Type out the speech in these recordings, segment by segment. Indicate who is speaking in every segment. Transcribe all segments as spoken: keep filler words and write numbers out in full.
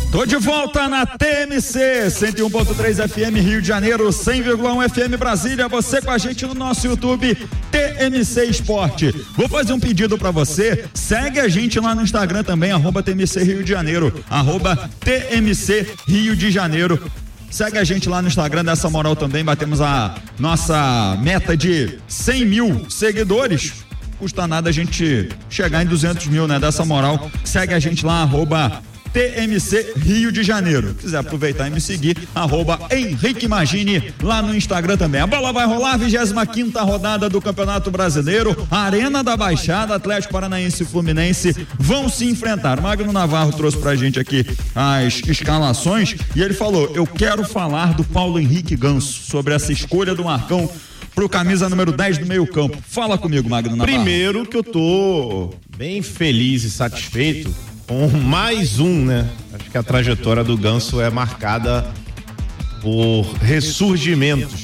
Speaker 1: Tô de volta na T M C cento e um ponto três F M Rio de Janeiro, cem vírgula um F M Brasília. Você com a gente no nosso YouTube T M C Esporte. Vou fazer um pedido pra você. Segue a gente lá no Instagram também, arroba T M C Rio de Janeiro, arroba T M C Rio de Janeiro. Segue a gente lá no Instagram, dessa moral também. Batemos a nossa meta de cem mil seguidores. Custa nada a gente chegar em duzentos mil, né? Dessa moral. Segue a gente lá, arroba T M C Rio de Janeiro. Se quiser aproveitar e me seguir, arroba Henrique Magini lá no Instagram também. A bola vai rolar, vigésima quinta rodada do Campeonato Brasileiro. Arena da Baixada, Atlético Paranaense e Fluminense vão se enfrentar. O Magno Navarro trouxe pra gente aqui as escalações e ele falou: eu quero falar do Paulo Henrique Ganso, sobre essa escolha do Marcão pro camisa número dez do meio campo. Fala comigo, Magno Navarro.
Speaker 2: Primeiro que eu tô bem feliz e satisfeito com mais um, né? Acho que a trajetória do Ganso é marcada por ressurgimentos.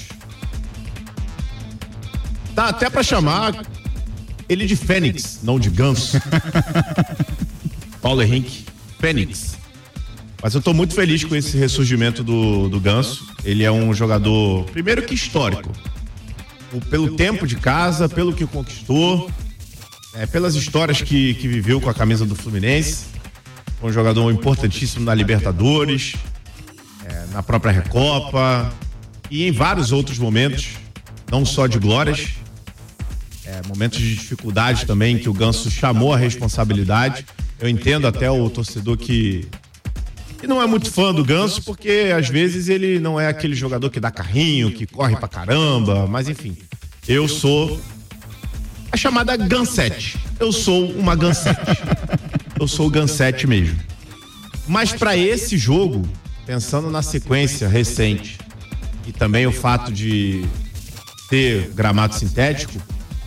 Speaker 2: Dá até pra chamar ele de Fênix, não de Ganso. Paulo Henrique Fênix. Mas eu tô muito feliz com esse ressurgimento do, do Ganso. Ele é um jogador, primeiro que histórico, pelo tempo de casa, pelo que conquistou, é, pelas histórias que, que viveu com a camisa do Fluminense. Um jogador importantíssimo na Libertadores, é, na própria Recopa e em vários outros momentos, não só de glórias, é, momentos de dificuldade também, que o Ganso chamou a responsabilidade. Eu entendo até o torcedor que, que não é muito fã do Ganso, porque às vezes ele não é aquele jogador que dá carrinho, que corre pra caramba, mas enfim, eu sou a chamada Gansete. Eu sou uma Gansete. Eu sou o Gansete mesmo. Mas para esse jogo, pensando na sequência recente e também o fato de ter gramado sintético,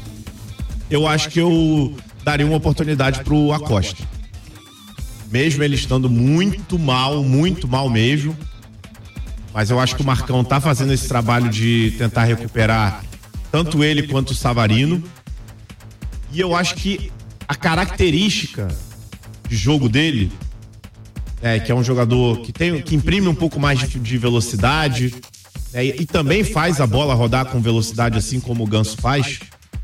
Speaker 2: eu acho que eu daria uma oportunidade pro Acosta. Mesmo ele estando muito mal, muito mal mesmo, mas eu acho que o Marcão tá fazendo esse trabalho de tentar recuperar tanto ele quanto o Savarino. E eu acho que a característica de jogo dele, é, que é um jogador que tem, que imprime um pouco mais de, de velocidade, é, e, e também faz a bola rodar com velocidade, assim como o Ganso faz.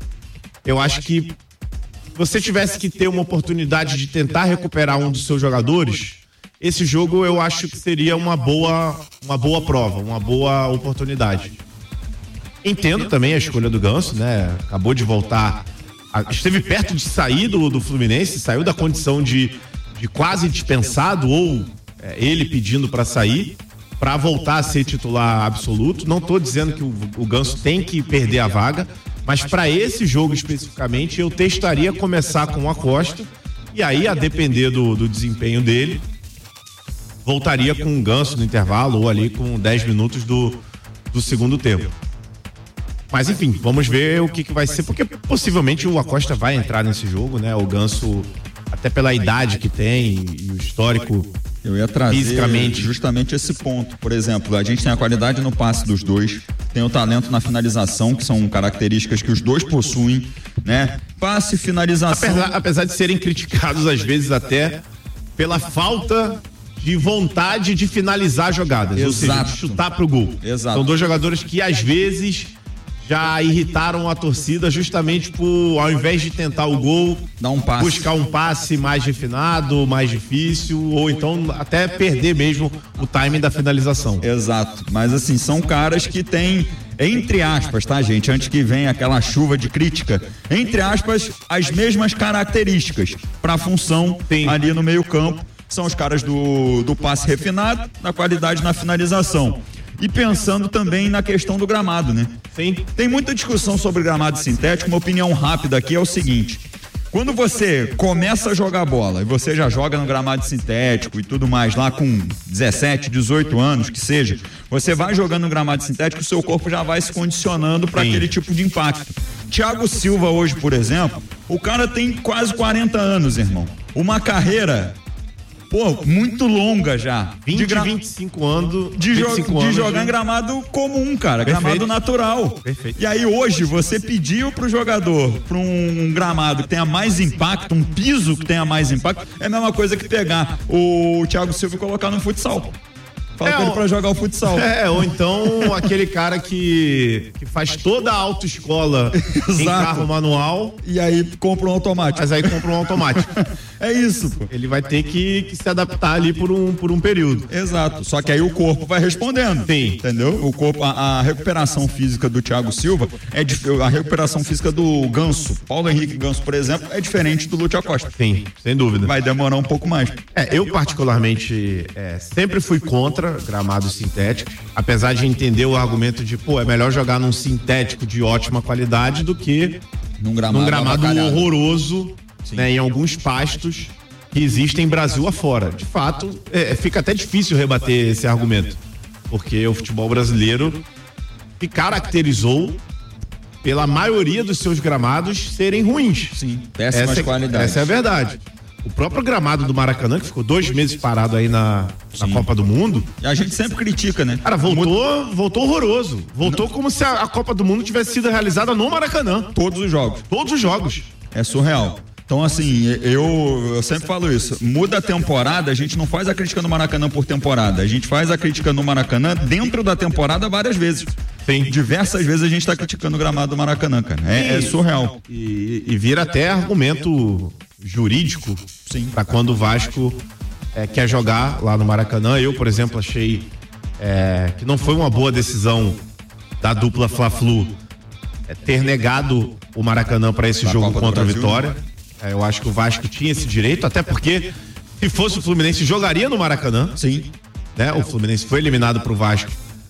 Speaker 2: Eu acho que se você tivesse que ter uma oportunidade de tentar recuperar um dos seus jogadores, esse jogo eu acho que seria uma boa, uma boa prova, uma boa oportunidade. Entendo também a escolha do Ganso, né? Acabou de voltar, esteve perto de sair do, do Fluminense, saiu da condição de, de quase dispensado, ou é, ele pedindo para sair, para voltar a ser titular absoluto. Não estou dizendo que o, o Ganso tem que perder a vaga, mas para esse jogo especificamente eu testaria começar com o Acosta, e aí, a depender do, do desempenho dele, voltaria com o Ganso no intervalo, ou ali com dez minutos do, do segundo tempo. Mas enfim, vamos ver o que, que vai ser, porque possivelmente o Acosta vai entrar nesse jogo, né? O Ganso, até pela idade que tem e o histórico,
Speaker 1: eu ia trazer
Speaker 2: fisicamente,
Speaker 1: justamente esse ponto. Por exemplo, a gente tem a qualidade no passe dos dois, tem o talento na finalização, que são características que os dois possuem, né? Passe, finalização.
Speaker 2: Apesar, apesar de serem criticados às vezes até pela falta de vontade de finalizar jogadas,
Speaker 1: Exato.
Speaker 2: Ou seja, de chutar pro gol.
Speaker 1: Exato.
Speaker 2: São dois jogadores que às vezes já irritaram a torcida justamente por, ao invés de tentar o gol,
Speaker 1: dar um passe,
Speaker 2: buscar um passe mais refinado, mais difícil, ou então até perder mesmo o timing da finalização.
Speaker 1: Exato, mas assim, são caras que têm, entre aspas, tá, gente, antes que venha aquela chuva de crítica, entre aspas, as mesmas características para a função Sim. ali no meio campo. São os caras do, do passe refinado, da qualidade na finalização. E pensando também na questão do gramado, né?
Speaker 2: Sim.
Speaker 1: Tem muita discussão sobre gramado sintético. Uma opinião rápida aqui é o seguinte: quando você começa a jogar bola e você já joga no gramado sintético e tudo mais, lá com dezessete, dezoito anos, que seja, você vai jogando no gramado sintético, o seu corpo já vai se condicionando para aquele tipo de impacto. Thiago Silva hoje, por exemplo, o cara tem quase quarenta anos, irmão. Uma carreira pô, muito longa já.
Speaker 2: vinte,
Speaker 1: de gra...
Speaker 2: vinte e cinco anos.
Speaker 1: De, jo...
Speaker 2: vinte e cinco
Speaker 1: de
Speaker 2: anos
Speaker 1: jogar
Speaker 2: de...
Speaker 1: em gramado comum, cara.
Speaker 2: Perfeito.
Speaker 1: Gramado natural.
Speaker 2: Perfeito.
Speaker 1: E aí hoje você pediu pro jogador pra um gramado que tenha mais impacto, um piso que tenha mais impacto, é a mesma coisa que pegar o Thiago Silva e colocar no futsal. Fala é, pra ele pra jogar o futsal.
Speaker 2: É, ou então aquele cara que, que faz toda a autoescola em carro manual.
Speaker 1: E aí compra um automático.
Speaker 2: Mas aí compra um automático.
Speaker 1: É isso, pô.
Speaker 2: Ele vai ter que, que se adaptar ali por um, por um período.
Speaker 1: Exato. Só que aí o corpo vai respondendo.
Speaker 2: Sim.
Speaker 1: Entendeu? O corpo, a, a recuperação física do Thiago Silva é dif... a recuperação física do Ganso, Paulo Henrique Ganso, por exemplo, é diferente do Lúcio Acosta.
Speaker 2: Sim, sem dúvida.
Speaker 1: Vai demorar um pouco mais.
Speaker 2: É, eu particularmente é, sempre fui contra gramados sintéticos, apesar de entender o argumento de, pô, é melhor jogar num sintético de ótima qualidade do que
Speaker 1: num gramado,
Speaker 2: num gramado horroroso, né, em alguns pastos que existem Brasil afora. De fato, é, fica até difícil rebater esse argumento, porque o futebol brasileiro se caracterizou pela maioria dos seus gramados serem ruins.
Speaker 1: Sim, péssimas
Speaker 2: essa,
Speaker 1: qualidades.
Speaker 2: Essa é a verdade. O próprio gramado do Maracanã, que ficou dois meses parado aí na, na Copa do Mundo.
Speaker 1: E a gente sempre critica, né?
Speaker 2: Cara, voltou, voltou horroroso. Voltou como se a, a Copa do Mundo tivesse sido realizada no Maracanã.
Speaker 1: Todos os jogos.
Speaker 2: Todos os jogos.
Speaker 1: É surreal. Então, assim, eu, eu sempre falo isso. Muda a temporada, a gente não faz a crítica no Maracanã por temporada. A gente faz a crítica no Maracanã dentro da temporada várias vezes. Tem diversas vezes a gente tá criticando o gramado do Maracanã, cara. É, é surreal.
Speaker 2: E, e vira até argumento jurídico para quando o Vasco é, quer jogar lá no Maracanã. Eu, por exemplo, achei é, que não foi uma boa decisão da dupla Fla-Flu é, ter negado o Maracanã para esse jogo contra a Vitória. É, eu acho que o Vasco tinha esse direito, até porque se fosse o Fluminense jogaria no Maracanã.
Speaker 1: Sim.
Speaker 2: Né? O Fluminense foi eliminado pro Vasco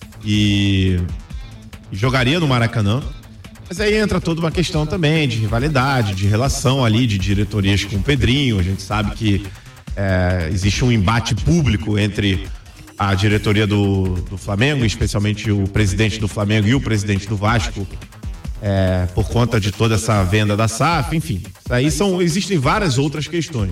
Speaker 2: e, e jogaria no Maracanã. Mas aí entra toda uma questão também de rivalidade, de relação ali de diretorias com o Pedrinho. A gente sabe que é, existe um embate público entre a diretoria do, do Flamengo, especialmente o presidente do Flamengo e o presidente do Vasco, é, por conta de toda essa venda da S A F, enfim. Aí são, existem várias outras questões.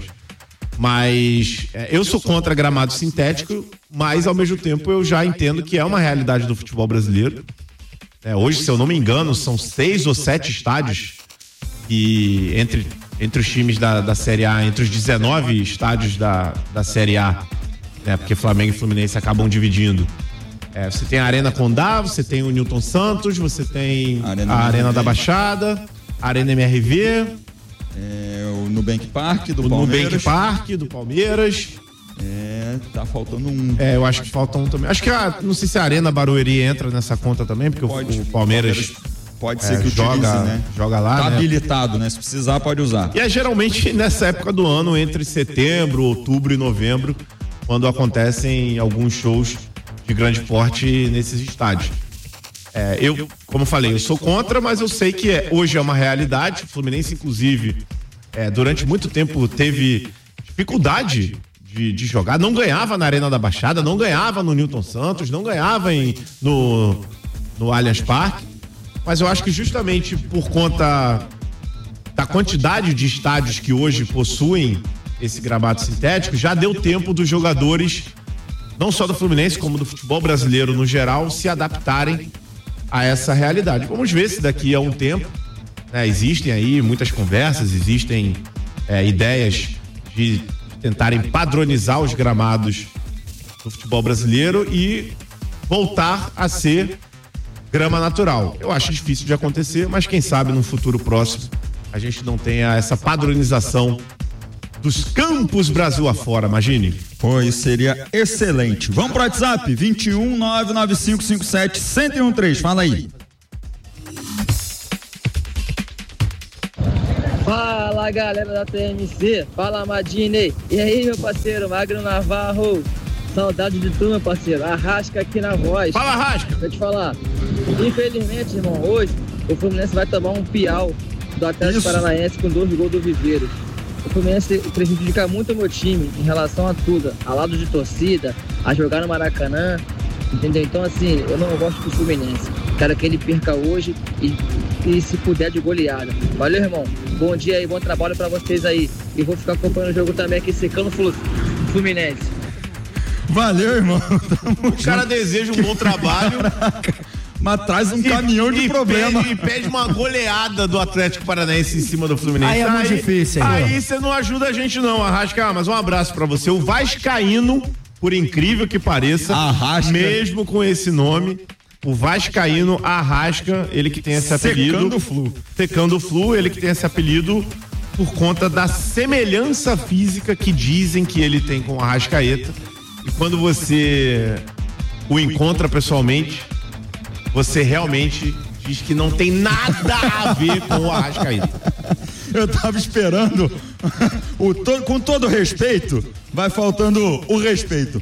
Speaker 2: Mas é, eu sou contra gramado sintético, mas ao mesmo tempo eu já entendo que é uma realidade do futebol brasileiro. É, hoje, se eu não me engano, são seis ou sete estádios que entre, entre os times da, da Série A, entre os dezenove estádios da, da Série A, né, porque Flamengo e Fluminense acabam dividindo. É, você tem a Arena Condá, você tem o Newton Santos, você tem Arena a Arena da Baixada, a Arena M R V,
Speaker 1: é, o Nubank Park do
Speaker 2: o
Speaker 1: Palmeiras.
Speaker 2: Nubank Park do Palmeiras.
Speaker 1: É, tá faltando um.
Speaker 2: É, eu acho que falta um também. Acho que a, não sei se a Arena Barueri entra nessa conta também, porque pode, o Palmeiras, Palmeiras
Speaker 1: pode ser
Speaker 2: é,
Speaker 1: que
Speaker 2: joga,
Speaker 1: utilize, né?
Speaker 2: Joga lá,
Speaker 1: tá
Speaker 2: né?
Speaker 1: habilitado, né? Se precisar, pode usar.
Speaker 2: E é geralmente nessa época do ano, entre setembro, outubro e novembro, quando acontecem alguns shows de grande porte nesses estádios. É, eu, como eu falei, eu sou contra, mas eu sei que é, hoje é uma realidade. O Fluminense, inclusive, é, durante muito tempo teve dificuldade De, de jogar, não ganhava na Arena da Baixada, não ganhava no Newton Santos, não ganhava em, no, no Allianz Parque, mas eu acho que justamente por conta da quantidade de estádios que hoje possuem esse gramado sintético, já deu tempo dos jogadores, não só do Fluminense, como do futebol brasileiro no geral, se adaptarem a essa realidade. Vamos ver se daqui a um tempo, né, existem aí muitas conversas, existem é, ideias de tentarem padronizar os gramados do futebol brasileiro e voltar a ser grama natural. Eu acho difícil de acontecer, mas quem sabe no futuro próximo a gente não tenha essa padronização dos campos Brasil afora, imagine.
Speaker 1: Pô, isso seria excelente. Vamos pro WhatsApp, vinte e um, nove nove cinco cinco sete, um zero um três, fala aí.
Speaker 3: Fala galera da T M C, fala Madine. E aí meu parceiro, Magno Navarro, saudade de tu meu parceiro, Arrasca aqui na voz.
Speaker 2: Fala Arrasca!
Speaker 3: Deixa eu te falar, infelizmente irmão, hoje o Fluminense vai tomar um piau do Atlético Isso. Paranaense com dois gols do Viveiro. O Fluminense prejudica muito o meu time em relação a tudo, a lado de torcida, a jogar no Maracanã, entendeu? Então assim, eu não gosto do Fluminense, quero que ele perca hoje e e se puder de goleada. Valeu, irmão. Bom dia e bom trabalho pra vocês aí. E vou ficar acompanhando o jogo também aqui, secando Fluminense.
Speaker 1: Valeu, irmão. Tamo
Speaker 2: o cara deseja um bom trabalho.
Speaker 1: Caraca. Mas traz um
Speaker 2: e,
Speaker 1: caminhão de
Speaker 2: e
Speaker 1: problema.
Speaker 2: Pede, e pede uma goleada do Atlético Paranaense em cima do Fluminense.
Speaker 4: Aí é muito
Speaker 2: aí,
Speaker 4: difícil.
Speaker 2: Aí você não ajuda a gente não, Arrasca. Mas um abraço pra você. O Vascaíno, por incrível que pareça,
Speaker 1: Arrasca.
Speaker 2: mesmo com esse nome, o Vascaíno Arrasca, ele que tem esse apelido.
Speaker 1: Secando o Flu.
Speaker 2: Secando o Flu, ele que tem esse apelido por conta da semelhança física que dizem que ele tem com o Arrascaeta. E quando você o encontra pessoalmente, você realmente diz que não tem nada a ver com o Arrascaeta.
Speaker 1: Eu tava esperando, o to, com todo respeito, vai faltando o respeito.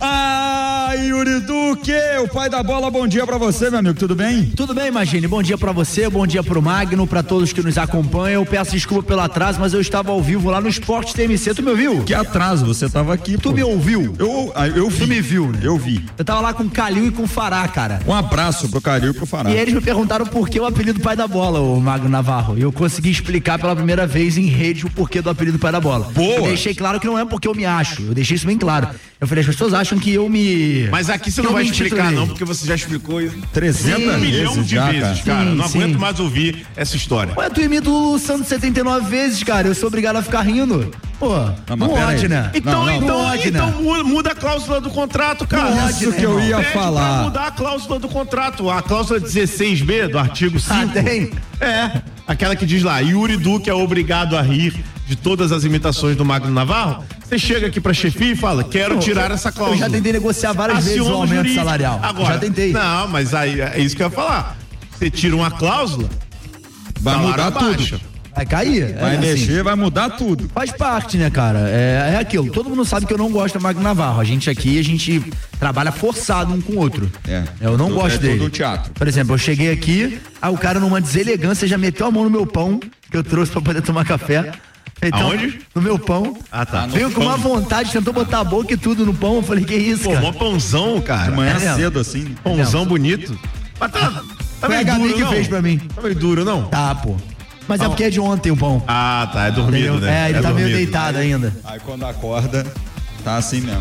Speaker 1: Ah, Yuri Duque, o pai da bola, bom dia pra você, meu amigo, tudo bem?
Speaker 4: Tudo bem, Magine, bom dia pra você, bom dia pro Magno, pra todos que nos acompanham. Eu peço desculpa pelo atraso, mas eu estava ao vivo lá no Esporte T M C, tu me ouviu?
Speaker 1: Que atraso, você tava aqui,
Speaker 4: Tu
Speaker 1: pô.
Speaker 4: me ouviu?
Speaker 1: Eu, eu vi.
Speaker 4: Tu me viu, né?
Speaker 1: Eu vi.
Speaker 4: Eu tava lá com o Calil e com o Fará, cara.
Speaker 1: Um abraço pro Calil e pro Fará.
Speaker 4: E eles me perguntaram por que o apelido pai da bola, o Magno Navarro. E eu consegui explicar pela primeira vez em rede o porquê do apelido pai da bola.
Speaker 1: Boa.
Speaker 4: Eu deixei claro que não é porque eu me acho, eu deixei isso bem claro. Eu falei, as pessoas acham que eu me...
Speaker 2: Mas aqui você não vai explicar não, porque você já explicou isso
Speaker 1: trezentas
Speaker 2: um milhão
Speaker 1: vezes
Speaker 2: de
Speaker 1: já,
Speaker 2: vezes,
Speaker 1: cara.
Speaker 2: cara.
Speaker 4: Sim,
Speaker 2: Não
Speaker 4: sim.
Speaker 2: aguento mais ouvir essa história.
Speaker 4: Ué, tu imita o Santos setenta e nove vezes, cara. Eu sou obrigado a ficar rindo. Pô,
Speaker 1: mas
Speaker 4: não
Speaker 1: pera
Speaker 4: pode,
Speaker 1: aí.
Speaker 4: né?
Speaker 2: Então,
Speaker 1: Não, não.
Speaker 2: então,
Speaker 4: Não pode,
Speaker 2: então
Speaker 4: né?
Speaker 2: muda, muda a cláusula do contrato, cara.
Speaker 4: Não
Speaker 1: Isso
Speaker 4: pode,
Speaker 1: que eu
Speaker 4: né,
Speaker 1: ia
Speaker 2: Pede
Speaker 1: falar.
Speaker 2: pra mudar a cláusula do contrato, a cláusula dezesseis B do artigo cinco.
Speaker 4: Ah, tem?
Speaker 2: É, aquela que diz lá, Yuri Duque é obrigado a rir de todas as imitações do Magno Navarro. Você chega aqui pra chefia e fala, quero tirar essa cláusula.
Speaker 4: Eu já tentei negociar várias vezes o
Speaker 2: Aciona
Speaker 4: aumento
Speaker 2: jurídico.
Speaker 4: salarial.
Speaker 2: Agora,
Speaker 4: já tentei.
Speaker 2: Não, mas aí é isso que eu ia falar. Você tira uma cláusula,
Speaker 1: Vai
Speaker 2: salário
Speaker 1: mudar
Speaker 2: abaixa.
Speaker 1: tudo.
Speaker 4: Vai cair.
Speaker 1: Vai
Speaker 4: é assim.
Speaker 1: mexer, vai mudar tudo.
Speaker 4: Faz parte, né, cara? É, é aquilo. Todo mundo sabe que eu não gosto do Magno Navarro. A gente aqui, a gente trabalha forçado um com o outro.
Speaker 1: É.
Speaker 4: Eu não
Speaker 1: Tudo-
Speaker 4: gosto
Speaker 1: é
Speaker 4: dele.
Speaker 1: todo teatro.
Speaker 4: Por exemplo, eu cheguei aqui, aí o cara numa deselegância já meteu a mão no meu pão que eu trouxe pra poder tomar café. Então,
Speaker 2: Aonde?
Speaker 4: No meu pão.
Speaker 2: Ah, tá.
Speaker 4: Veio com uma vontade, tentou botar a boca e tudo no pão. Eu falei, que isso,
Speaker 2: Pô,
Speaker 4: cara?
Speaker 2: mó pãozão, cara.
Speaker 1: De manhã
Speaker 4: É mesmo?
Speaker 1: cedo, assim.
Speaker 2: Pãozão bonito. Mas tá, tá
Speaker 4: Foi a
Speaker 2: meio
Speaker 4: Gabi
Speaker 2: duro,
Speaker 4: que
Speaker 2: não?
Speaker 4: fez pra mim.
Speaker 2: Tá meio duro, não?
Speaker 4: Tá, pô. Mas é porque é de ontem o pão.
Speaker 2: Ah, tá. É dormido,
Speaker 4: Entendeu?
Speaker 2: né?
Speaker 4: É, ele tá meio
Speaker 2: dormido.
Speaker 4: deitado ainda.
Speaker 1: Aí quando acorda, tá assim mesmo.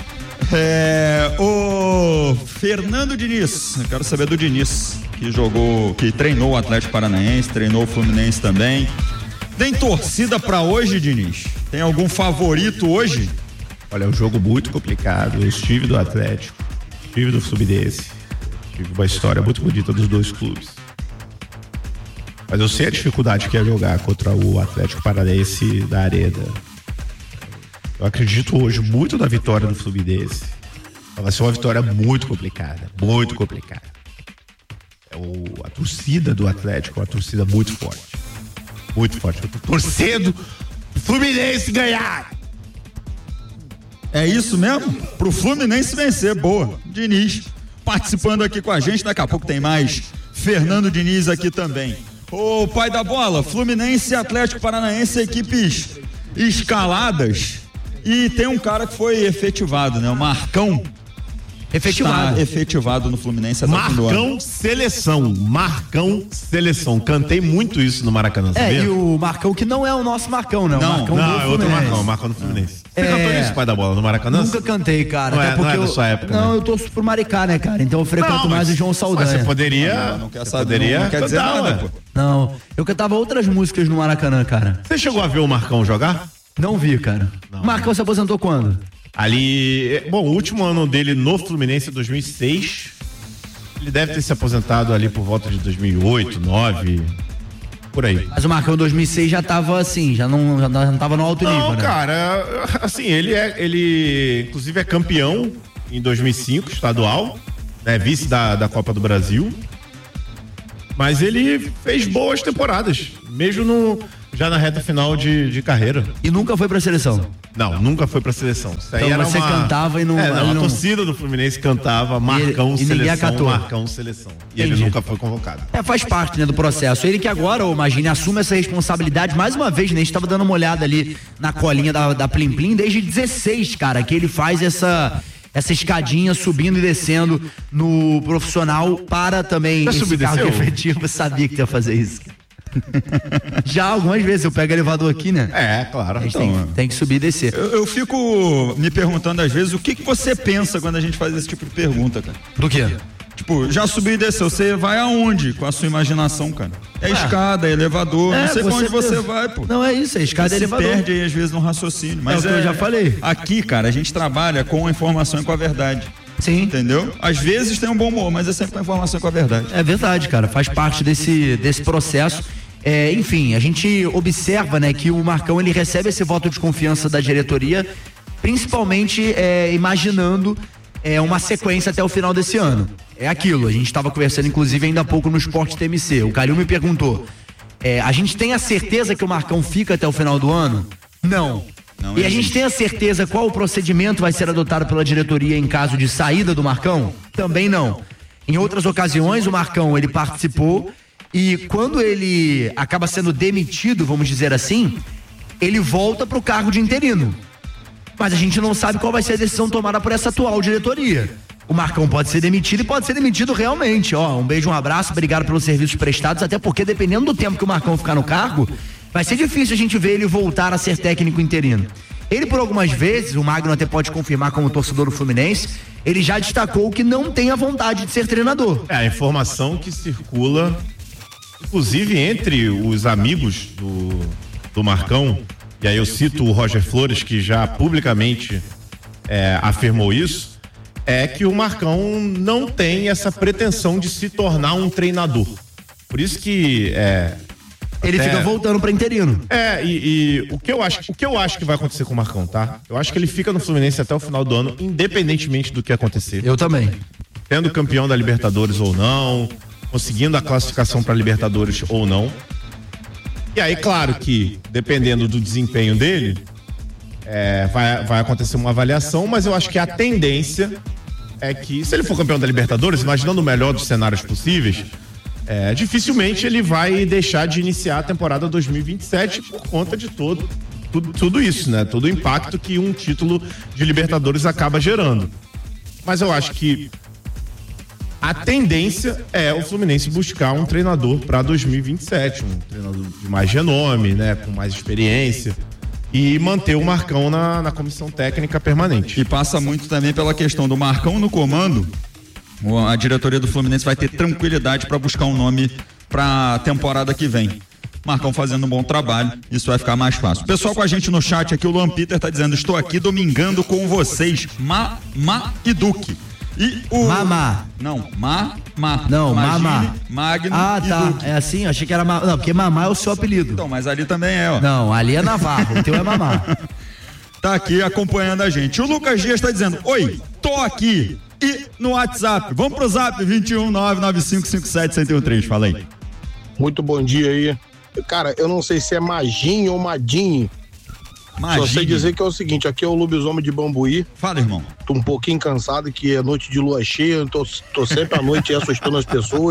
Speaker 1: É, o Fernando Diniz, eu quero saber do Diniz, que jogou, que treinou o Atlético Paranaense, treinou o Fluminense também. Tem torcida pra hoje, Diniz? Tem algum favorito hoje?
Speaker 2: Olha, é um jogo muito complicado. Eu estive do Atlético, estive do Fluminense, tive uma história muito bonita dos dois clubes. Mas eu sei a dificuldade que é jogar contra o Atlético Paranaense da Arena. Eu acredito hoje muito na vitória do Fluminense. Vai ser uma vitória muito complicada, muito complicada. É o, a torcida do Atlético é uma torcida muito forte. Muito forte. Eu tô torcendo o Fluminense ganhar.
Speaker 1: É isso mesmo? Pro Fluminense vencer, boa. Diniz participando aqui com a gente, daqui a pouco tem mais Fernando Diniz aqui também. Ô pai da bola, Fluminense e Atlético Paranaense, equipes escaladas, e tem um cara que foi efetivado, né? O Marcão.
Speaker 4: Efetivado.
Speaker 1: Está efetivado no Fluminense até o fim do ano.
Speaker 2: Marcão Seleção, Marcão Seleção. Cantei muito isso no Maracanã,
Speaker 4: É,
Speaker 2: sabia?
Speaker 4: e o Marcão que não é o nosso Marcão, né? O
Speaker 1: Não,
Speaker 4: Marcão
Speaker 2: Não,
Speaker 4: do
Speaker 2: é outro
Speaker 4: Fluminense.
Speaker 2: Marcão, Marcão do Fluminense. Você
Speaker 4: É.
Speaker 2: cantou isso, pai da bola, no Maracanã?
Speaker 4: Nunca cantei, cara.
Speaker 2: Não é-
Speaker 4: até porque
Speaker 2: não é da
Speaker 4: eu,
Speaker 2: sua época,
Speaker 4: Não,
Speaker 2: né?
Speaker 4: eu torço pro Maricá, né, cara? Então eu frequento
Speaker 2: Não,
Speaker 4: mais
Speaker 2: mas-
Speaker 4: o João
Speaker 2: Mas
Speaker 4: Saldanha.
Speaker 2: você poderia.
Speaker 1: Não, não quer
Speaker 2: você
Speaker 1: saber,
Speaker 2: poderia
Speaker 1: não quer dizer
Speaker 2: cantar,
Speaker 1: nada,
Speaker 2: ué.
Speaker 1: pô.
Speaker 4: Não, eu cantava outras músicas no Maracanã, cara.
Speaker 2: Você chegou a ver o Marcão jogar?
Speaker 4: Não vi, cara.
Speaker 2: Não.
Speaker 4: Marcão se aposentou quando?
Speaker 2: Ali. Bom, o último ano dele no Fluminense é dois mil e seis. Ele deve ter se aposentado ali por volta de dois mil e oito, dois mil e nove. Por aí.
Speaker 4: Mas o Marcão em dois mil e seis já tava assim, já não, já não tava no alto nível,
Speaker 2: Não,
Speaker 4: né?
Speaker 2: cara, assim, ele é, ele inclusive é campeão em dois mil e cinco, estadual, né, vice da, da Copa do Brasil, mas ele fez boas temporadas, mesmo no, já na reta final de, de carreira.
Speaker 4: E nunca foi pra seleção.
Speaker 2: Não, nunca foi pra seleção. Isso aí
Speaker 4: Então
Speaker 2: era
Speaker 4: você
Speaker 2: uma...
Speaker 4: cantava e não-
Speaker 2: É, não,
Speaker 4: aí
Speaker 2: a
Speaker 4: não-
Speaker 2: torcida do Fluminense cantava Marcão
Speaker 4: e ninguém
Speaker 2: Seleção,
Speaker 4: acatou.
Speaker 2: Marcão Seleção. E ele
Speaker 4: Entendi.
Speaker 2: nunca foi convocado.
Speaker 4: É, faz parte, né, do processo. Ele que agora, ô Magine, assume essa responsabilidade mais uma vez, né? A gente tava dando uma olhada ali na colinha da, da Plim Plim desde dezesseis, cara, que ele faz essa, essa escadinha subindo e descendo no profissional para também
Speaker 2: Já
Speaker 4: esse
Speaker 2: subiu e
Speaker 4: cargo
Speaker 2: desceu?
Speaker 4: efetivo. Eu sabia que tu ia fazer isso. Já algumas vezes eu pego elevador aqui, né?
Speaker 2: É, claro.
Speaker 4: A gente
Speaker 1: Então,
Speaker 4: tem, tem que subir e descer.
Speaker 1: Eu, eu fico me perguntando às vezes o que, que você pensa quando a gente faz esse tipo de pergunta, cara.
Speaker 4: Do quê?
Speaker 1: Tipo, já subiu e desceu, você vai aonde com a sua imaginação, cara? É escada, é elevador,
Speaker 4: É,
Speaker 1: não sei pra
Speaker 4: você-
Speaker 1: onde você vai, pô.
Speaker 4: Não é isso, é escada e
Speaker 1: Você
Speaker 4: elevador.
Speaker 1: perde aí às vezes no raciocínio, mas
Speaker 4: É o que eu já falei.
Speaker 1: Aqui, cara, a gente trabalha com a informação e com a verdade.
Speaker 4: Sim.
Speaker 1: Entendeu? Às vezes tem um bom humor, mas é sempre com a informação e com a verdade.
Speaker 4: É verdade, cara, faz parte desse, desse processo. É, enfim, a gente observa, né, que o Marcão ele recebe esse voto de confiança da diretoria, principalmente é, imaginando é, uma sequência até o final desse ano. É aquilo, a gente estava conversando inclusive ainda há pouco no Esporte T M C. O Calil me perguntou: é, a gente tem a certeza que o Marcão fica até o final do ano? Não.
Speaker 1: Não
Speaker 4: e a
Speaker 1: existe.
Speaker 4: gente tem a certeza qual o procedimento vai ser adotado pela diretoria em caso de saída do Marcão? Também não. Em outras ocasiões, o Marcão ele participou e quando ele acaba sendo demitido, vamos dizer assim, ele volta para o cargo de interino. Mas a gente não sabe qual vai ser a decisão tomada por essa atual diretoria. O Marcão pode ser demitido e pode ser demitido realmente. Ó, um beijo, um abraço, obrigado pelos serviços prestados, até porque dependendo do tempo que o Marcão ficar no cargo, vai ser difícil a gente ver ele voltar a ser técnico interino. Ele, por algumas vezes, o Magno até pode confirmar como torcedor do Fluminense, ele já destacou que não tem a vontade de ser treinador.
Speaker 2: É a informação que circula, inclusive entre os amigos do, do Marcão, e aí eu cito o Roger Flores, que já publicamente é, afirmou isso, é que o Marcão não tem essa pretensão de se tornar um treinador. Por isso que é,
Speaker 4: Ele
Speaker 2: até-
Speaker 4: fica voltando para interino.
Speaker 2: É, e, e o, que eu acho, o que eu acho que vai acontecer com o Marcão, tá? Eu acho que ele fica no Fluminense até o final do ano, independentemente do que acontecer.
Speaker 4: Eu também.
Speaker 2: Tendo campeão da Libertadores ou não, conseguindo a classificação para Libertadores ou não. E aí, claro que, dependendo do desempenho dele, é, vai, vai acontecer uma avaliação, mas eu acho que a tendência é que, se ele for campeão da Libertadores, imaginando o melhor dos cenários possíveis, é, dificilmente ele vai deixar de iniciar a temporada dois mil e vinte e sete por conta de todo, tudo, tudo isso, né? Todo o impacto que um título de Libertadores acaba gerando. Mas eu acho que a tendência é o Fluminense buscar um treinador para dois mil e vinte e sete, um treinador de mais renome, né, com mais experiência, e manter o Marcão na, na comissão técnica permanente.
Speaker 1: E passa muito também pela questão do Marcão no comando. A diretoria do Fluminense vai ter tranquilidade para buscar um nome para a temporada que vem. Marcão fazendo um bom trabalho, isso vai ficar mais fácil. Pessoal com a gente no chat aqui, o Luan Peter tá dizendo: estou aqui domingando com vocês, Ma, Ma e Duque. E o...
Speaker 4: Mamá.
Speaker 1: Não, Ma, Ma.
Speaker 4: Não,
Speaker 1: Magine,
Speaker 4: Mamá.
Speaker 1: Magno
Speaker 4: Ah,
Speaker 1: e
Speaker 4: tá.
Speaker 1: Duque.
Speaker 4: É assim? Eu achei que era Mamá. Não, porque Mamá é o seu apelido.
Speaker 1: Então, mas ali também é, ó.
Speaker 4: Não, ali é Navarro, o teu é Mamá.
Speaker 1: Tá aqui acompanhando a gente. O Lucas Dias tá dizendo: oi, tô aqui. E no WhatsApp, vamos pro zap vinte e um, nove nove cinco cinco sete, zero zero três, fala aí.
Speaker 5: Muito bom dia aí. Cara, eu não sei se é Maginho ou Madinho. Só sei dizer que é o seguinte, aqui é o lobisomem de Bambuí.
Speaker 1: Fala, irmão.
Speaker 5: Tô um pouquinho cansado, que é noite de lua cheia, eu tô, tô sempre à noite assustando as pessoas.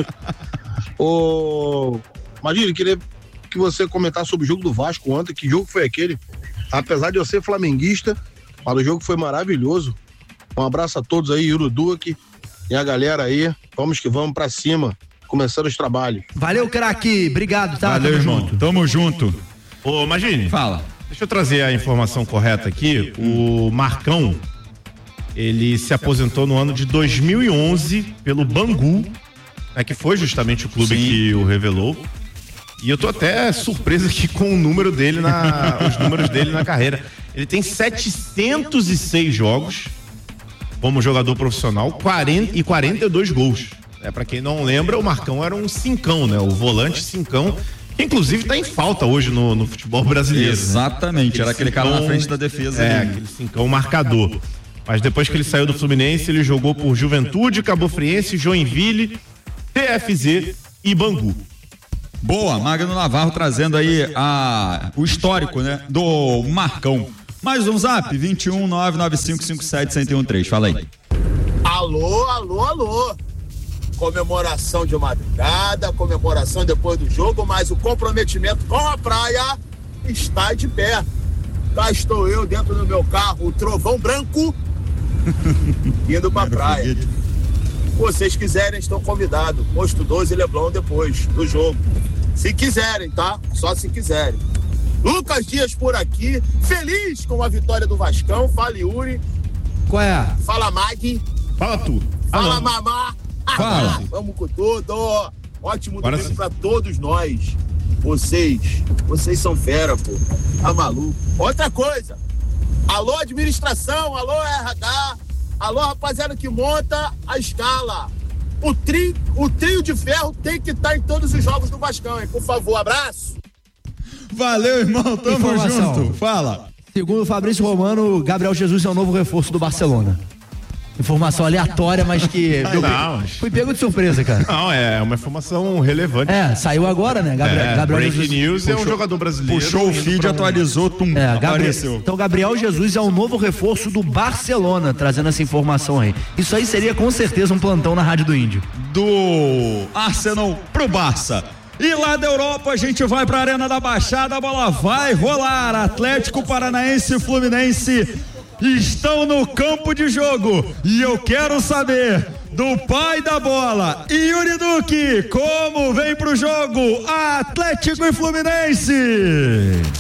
Speaker 5: Ô, Madinho, eu queria que você comentasse sobre o jogo do Vasco ontem. Que jogo foi aquele? Apesar de eu ser flamenguista, mas o jogo foi maravilhoso. Um abraço a todos aí, Yuro Duque e a galera aí. Vamos que vamos pra cima, começando os trabalhos.
Speaker 4: Valeu, craque. Obrigado, tá?
Speaker 1: Valeu,
Speaker 4: Tamo
Speaker 1: irmão.
Speaker 4: junto.
Speaker 1: Tamo junto.
Speaker 2: Ô, imagine.
Speaker 1: Fala.
Speaker 2: Deixa eu trazer a informação correta aqui. O Marcão, ele se aposentou no ano de dois mil e onze pelo Bangu, né, que foi justamente o clube
Speaker 1: Sim.
Speaker 2: que o revelou. E eu tô até surpreso aqui com o número dele na, os números dele na carreira. Ele tem setecentos e seis jogos como jogador profissional, quarenta e quarenta e dois gols. É, para quem não lembra, o Marcão era um cincão, né? O volante cincão, que inclusive tá em falta hoje no, no futebol brasileiro.
Speaker 1: Exatamente,
Speaker 2: né?
Speaker 1: era aquele cara na frente da defesa.
Speaker 2: É,
Speaker 1: ali.
Speaker 2: aquele cincão marcador. Mas depois que ele saiu do Fluminense, ele jogou por Juventude, Cabo Friense, Joinville, T F Z e Bangu.
Speaker 1: Boa, Magno Navarro trazendo aí a, o histórico, né, do Marcão. Mais um zap, vinte e um, nove nove cinco cinco sete, zero zero três, fala aí.
Speaker 6: Alô, alô, alô. Comemoração de madrugada, comemoração depois do jogo, mas o comprometimento com a praia está de pé. Cá estou eu dentro do meu carro, o Trovão Branco, indo pra praia. Se vocês quiserem, estão convidados. Posto doze, Leblon, depois do jogo. Se quiserem, tá? Só se quiserem. Lucas Dias por aqui, feliz com a vitória do Vascão. Fala, Yuri.
Speaker 4: Qual é?
Speaker 6: Fala, Mag.
Speaker 2: Fala tu.
Speaker 6: Fala,
Speaker 2: ah,
Speaker 6: Mamá.
Speaker 1: Fala.
Speaker 6: Vamos com tudo. Ótimo
Speaker 2: Agora
Speaker 6: domingo
Speaker 2: sim.
Speaker 6: pra todos nós. Vocês, vocês são fera, pô. Tá maluco. Outra coisa. Alô, administração. Alô, R H. Alô, rapaziada que monta a escala. O trio, o trio de ferro tem que estar em todos os jogos do Vascão, hein? Por favor, abraço.
Speaker 1: Valeu, irmão, tamo
Speaker 4: Informação.
Speaker 1: junto. Fala.
Speaker 4: Segundo o Fabrício Romano, Gabriel Jesus é o novo reforço do Barcelona. Informação aleatória, mas que eu
Speaker 2: não.
Speaker 4: fui pego de surpresa, cara.
Speaker 2: Não, é uma informação relevante.
Speaker 4: É, saiu agora, né? Gabriel,
Speaker 2: É,
Speaker 4: Gabriel
Speaker 2: breaking
Speaker 4: Jesus.
Speaker 2: news é um
Speaker 1: Puxou-
Speaker 2: jogador brasileiro.
Speaker 1: Puxou o
Speaker 2: indo
Speaker 1: feed,
Speaker 2: pra um-
Speaker 1: atualizou, tum,
Speaker 4: É, Gabriel,
Speaker 1: apareceu.
Speaker 4: então Gabriel Jesus é o novo reforço do Barcelona, trazendo essa informação aí. Isso aí seria com certeza um plantão na Rádio do Índio.
Speaker 1: Do Arsenal pro Barça. E lá da Europa a gente vai pra Arena da Baixada, a bola vai rolar. Atlético Paranaense e Fluminense estão no campo de jogo. E eu quero saber do pai da bola, Yuri Duque, como vem pro jogo Atlético e Fluminense.